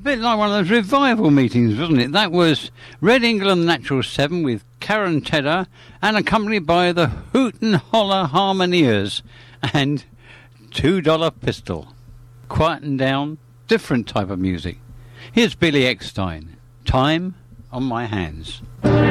bit like one of those revival meetings, wasn't it? That was Red England Natural 7 with Karen Tedder and accompanied by the Hoot and Holler Harmoniers and $2 Pistol. Quieting down, different type of music. Here's Billy Eckstine, Time on My Hands.